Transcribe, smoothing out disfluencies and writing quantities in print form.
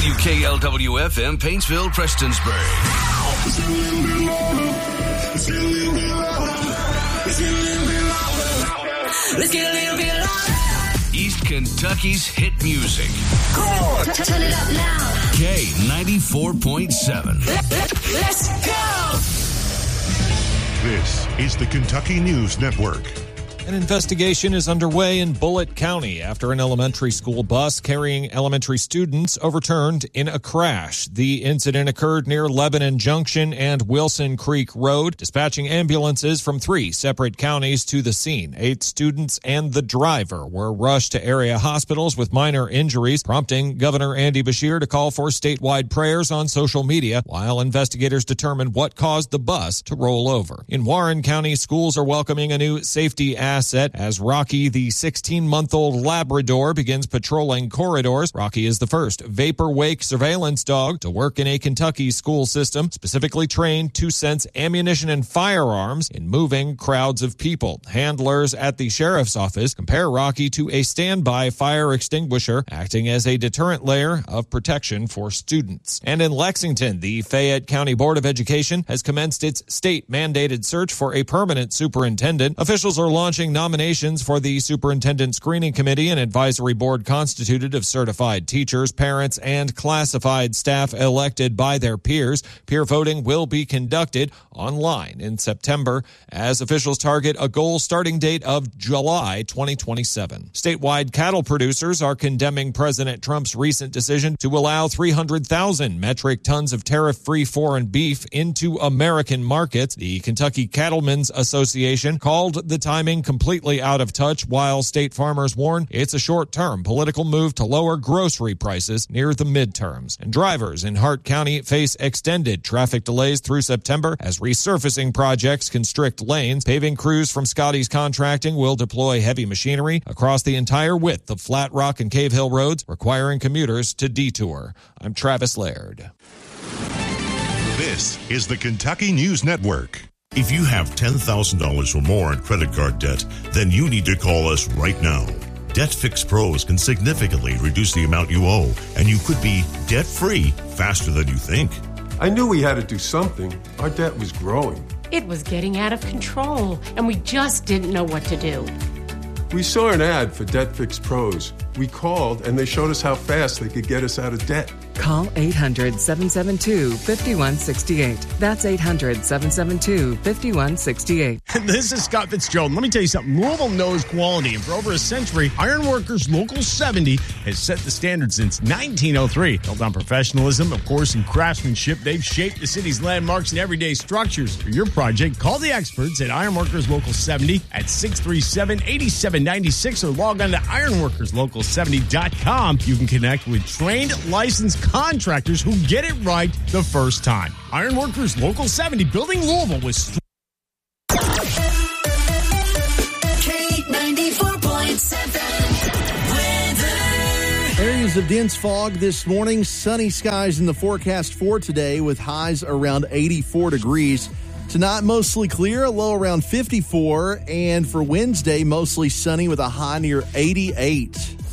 WKLWFM, Paintsville, Prestonsburg. Let's get a little bit louder. East Kentucky's hit music. Come on, turn it up now. K94.7. Let's go. This is the Kentucky News Network. An investigation is underway in Bullitt County after an elementary school bus carrying elementary students overturned in a crash. The incident occurred near Lebanon Junction and Wilson Creek Road, dispatching ambulances from 3 separate counties to the scene. 8 students and the driver were rushed to area hospitals with minor injuries, prompting Governor Andy Beshear to call for statewide prayers on social media while investigators determine what caused the bus to roll over. In Warren County, schools are welcoming a new safety asset as Rocky, the 16-month-old Labrador, begins patrolling corridors. Rocky is the first vapor wake surveillance dog to work in a Kentucky school system, specifically trained to sense ammunition and firearms in moving crowds of people. Handlers at the sheriff's office compare Rocky to a standby fire extinguisher, acting as a deterrent layer of protection for students. And in Lexington, the Fayette County Board of Education has commenced its state-mandated search for a permanent superintendent. Officials are launching nominations for the Superintendent Screening Committee, an advisory board constituted of certified teachers, parents, and classified staff elected by their peers. Peer voting will be conducted online in September as officials target a goal starting date of July 2027. Statewide cattle producers are condemning President Trump's recent decision to allow 300,000 metric tons of tariff-free foreign beef into American markets. The Kentucky Cattlemen's Association called the timing completely out of touch, while state farmers warn it's a short-term political move to lower grocery prices near the midterms. And drivers in Hart County face extended traffic delays through September as resurfacing projects constrict lanes. Paving crews from Scotty's Contracting will deploy heavy machinery across the entire width of Flat Rock and Cave Hill roads, requiring commuters to detour. I'm Travis Laird. This is the Kentucky News Network. If you have $10,000 or more in credit card debt, then you need to call us right now. Debt Fix Pros can significantly reduce the amount you owe, and you could be debt-free faster than you think. I knew we had to do something. Our debt was growing. It was getting out of control, and we just didn't know what to do. We saw an ad for Debt Fix Pros. We called, and they showed us how fast they could get us out of debt. Call 800-772-5168. That's 800-772-5168. This is Scott Fitzgerald. Let me tell you something. Louisville knows quality, and for over a century, Ironworkers Local 70 has set the standard since 1903. Built on professionalism, of course, and craftsmanship, they've shaped the city's landmarks and everyday structures. For your project, call the experts at Ironworkers Local 70 at 637-8796 or log on to ironworkerslocal70.com. You can connect with trained, licensed contractors who get it right the first time. Ironworkers Local 70, building Louisville with K94.7 Areas of dense fog this morning. Sunny skies in the forecast for today with highs around 84 degrees. Tonight, mostly clear, a low around 54. And for Wednesday, mostly sunny with a high near 88.